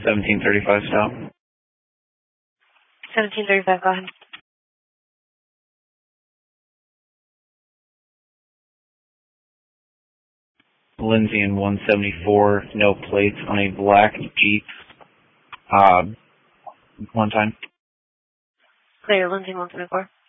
1735 stop. 1735, go ahead. Lindsay in 174, no plates on a black Jeep. One time. Clear, Lindsay 174.